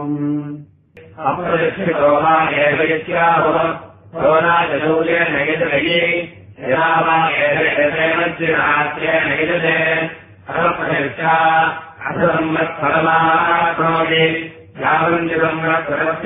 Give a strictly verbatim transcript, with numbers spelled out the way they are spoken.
अप्रदक्षितो वा एव यस्याहुः रोनाजशौर्येण यजलये यदा वा एतेन यजते अहप्रदक्षा असम्मत्फलमाप्नोति यावन्ति संवत्सरस्य